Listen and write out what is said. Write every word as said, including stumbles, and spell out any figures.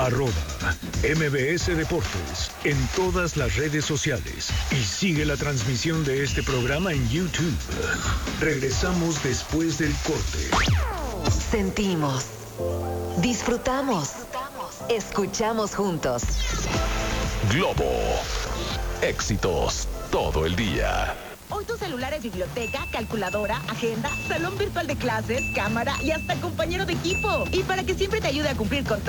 Arroba M B S Deportes en todas las redes sociales. Y sigue la transmisión de este programa en YouTube. Regresamos después del corte. Sentimos, disfrutamos, escuchamos juntos. Globo. Éxitos todo el día. Hoy tu celular es biblioteca, calculadora, agenda, salón virtual de clases, cámara y hasta compañero de equipo. Y para que siempre te ayude a cumplir con